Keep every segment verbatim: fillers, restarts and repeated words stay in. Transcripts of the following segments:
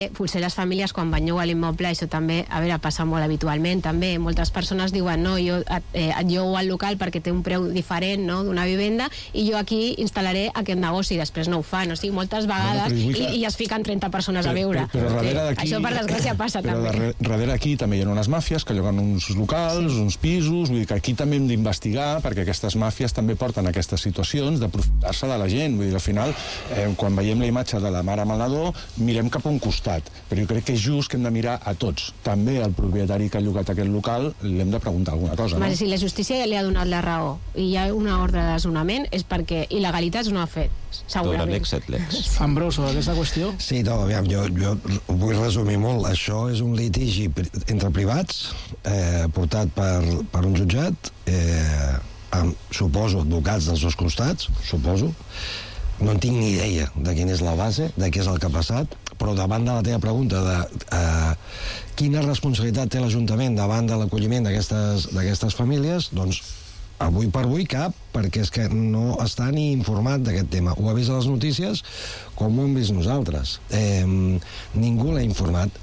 Potser les famílies quan van llogar l'immoble, això també, a veure, passa molt habitualment també, moltes persones diuen no, jo eh, et llogo al local perquè té un preu diferent, no?, d'una vivenda, i jo aquí instal·laré aquest negoci, i després no ho fan, o sigui, moltes vegades, no, i, i es fiquen trenta persones però, a veure. Però, però darrere d'aquí... Això per desgràcia passa però també. Però darrere aquí també hi ha unes màfies que lloguen uns locals, sí. uns pisos, vull dir que aquí també hem d'investigar, perquè aquestes màfies també porten aquestes situacions d'aprofitar-se de la gent, vull dir, al final, eh, quan veiem la imatge de la mare amb el nadó, mirem cap a un costat, però jo crec que és just que hem de mirar a tots. També al propietari que ha llogat aquest local li hem de preguntar alguna cosa, no? Mas, si la justícia ja li ha donat la raó i hi ha una ordre de desnonament és perquè il·legalitats no ha fet, segurament. Ambroso, aquesta qüestió? Sí, no, aviam, jo, jo ho vull resumir molt. Això és un litigi entre privats eh, portat per, per un jutjat, eh, amb, suposo, advocats dels dos costats, suposo. No en tinc ni idea de quina és la base, de què és el que ha passat, però davant de la teva pregunta de eh, quina responsabilitat té l'Ajuntament davant de l'acolliment d'aquestes famílies, doncs avui per avui cap, perquè és que no està ni informat d'aquest tema. Ho ha vist a les notícies com ho hem vist nosaltres. Eh, ningú l'ha informat.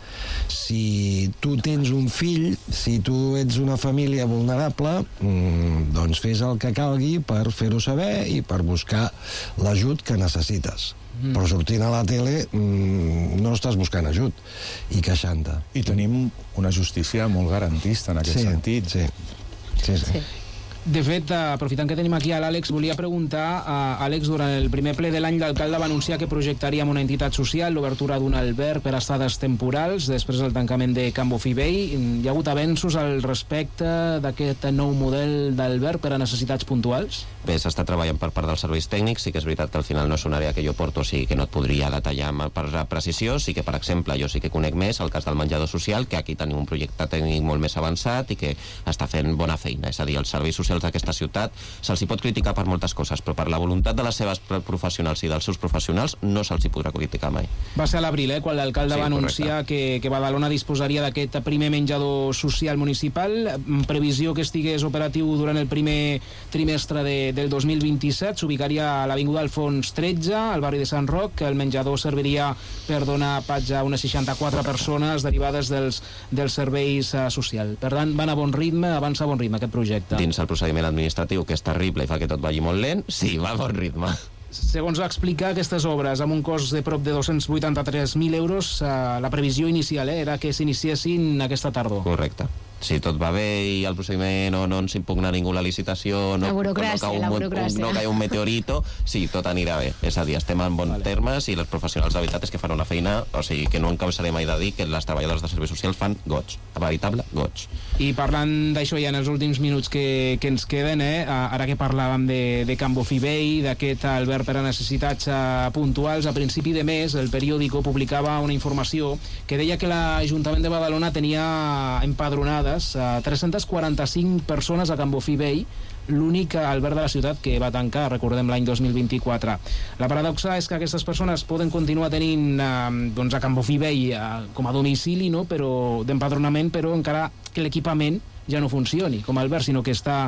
Si tu tens un fill, si tu ets una família vulnerable, mm, doncs fes el que calgui per fer-ho saber i per buscar l'ajut que necessites. Mm. Però sortint a la tele mm, no estàs buscant ajut i queixant-te. I tenim una justícia molt garantista en aquest sí, sentit. Sí, sí, sí. sí. De fet, aprofitant que tenim aquí a l'Àlex, volia preguntar, uh, Àlex, durant el primer ple de l'any l'alcalde va anunciar que projectaria amb una entitat social l'obertura d'un alberg per a estades temporals després del tancament de Can Bofill Vell. Hi ha hagut avenços al respecte d'aquest nou model d'alberg per a necessitats puntuals? Bé, s'està treballant per part dels serveis tècnics, sí que és veritat que al final no és una àrea que jo porto, o sigui que no et podria detallar per precisió, sí que, per exemple, jo sí que conec més el cas del menjador social, que aquí tenim un projecte tècnic molt més avançat i que està fent bona feina, és a dir, els serveis socials d'aquesta ciutat se'ls hi pot criticar per moltes coses, però per la voluntat de les seves professionals i dels seus professionals no se'ls hi podrà criticar mai. Va ser a l'abril, eh, quan l'alcalde sí, va anunciar que, que Badalona disposaria d'aquest primer menjador social municipal, previsió que estigués operatiu durant el primer trimestre de, del dos mil vint-i-set, s'ubicaria a l'Avinguda Alfons tretze, al barri de Sant Roc, que el menjador serviria per donar patge a unes seixanta-quatre persones derivades dels, dels serveis uh, socials. Per tant, van a bon ritme, avança a bon ritme aquest projecte. Dins el procediment administratiu, que és terrible i fa que tot vagi molt lent, sí, va a bon ritme. Segons va explicar, aquestes obres amb un cost de prop de dos-cents vuitanta-tres mil euros, eh, la previsió inicial eh, era que s'iniciessin aquesta tardor. Correcte. Si tot va bé i el procediment no, no ens impugna ningú la licitació, no, la burocràcia, no, cau un, la burocràcia. no cau un meteorito, sí, tot anirà bé. És a dir, estem en bons vale. termes i els professionals de veritat és que fan una feina, o sigui, que no em cansaré mai de dir que les treballadores de serveis socials fan goig, veritable goig. I parlant d'això ja en els últims minuts que, que ens queden, eh, ara que parlàvem de, de Can Bofill Vell, d'aquest alberg per a necessitats uh, puntuals, a principi de mes el periòdico publicava una informació que deia que l'Ajuntament de Badalona tenia empadronada a tres-centes quaranta-cinc persones a Can Bofill Vell, l'únic alberg de la ciutat que va tancar, recordem, l'any dos mil vint-i-quatre. La paradoxa és que aquestes persones poden continuar tenint eh, doncs a Can Bofill Vell eh, com a domicili, no? Però d'empadronament, però encara que l'equipament ja no funcioni com a alberg, sinó que està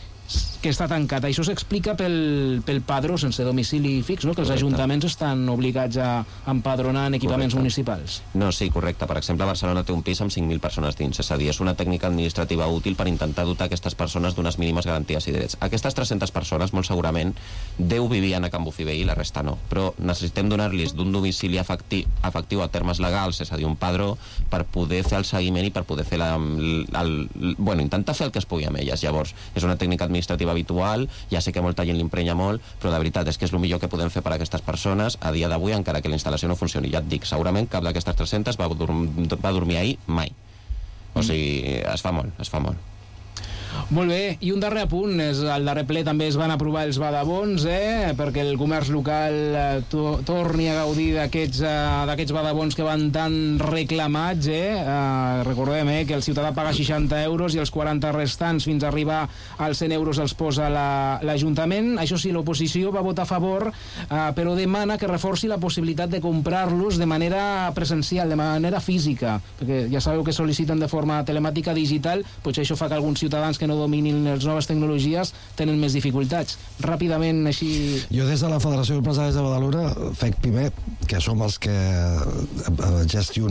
que està tancat. Això s'explica pel, pel padró sense domicili fix, no? Que els correcte. Ajuntaments estan obligats a empadronar en equipaments correcte. municipals. No, sí, correcte. Per exemple, Barcelona té un pis amb cinc mil persones dins, és a dir, és una tècnica administrativa útil per intentar dotar aquestes persones d'unes mínimes garanties i drets. Aquestes tres-centes persones, molt segurament, deu vivien a Can Bofill Vell i la resta no, però necessitem donar-los d'un domicili efectiu, efectiu a termes legals, és a dir, un padró, per poder fer el seguiment i per poder fer la, el, el, bueno, intentar fer el que es pugui amb elles. Llavors, és una tècnica administrativa habitual, ja sé que molta gent l'emprenya molt, però de veritat és que és el millor que podem fer per a aquestes persones a dia d'avui, encara que la instal·lació no funcioni. Ja et dic, segurament cap d'aquestes tres-centes va, dorm, va dormir ahir mai. O sigui, es fa molt, es fa molt. Molt bé, i un darrer apunt, és al darrer ple també es van aprovar els badabons, eh, perquè el comerç local eh, to, torni a gaudir d'aquests eh, d'aquests badabons que van tan reclamats, eh? Eh, recordem eh, que el ciutadà paga seixanta euros i els quaranta restants fins a arribar als cent euros els posa l'Ajuntament. La, Això sí, l'oposició va votar a favor, eh, però demana que reforci la possibilitat de comprar-los de manera presencial, de manera física, perquè ja sabeu que sol·liciten de forma telemàtica digital, potser això fa que alguns ciutadans que no dominin les noves tecnologies tenen més dificultats. Ràpidament, així... Jo des de la Federació d'Empresaris de Badalona, F E C PIME, que som els que gestionem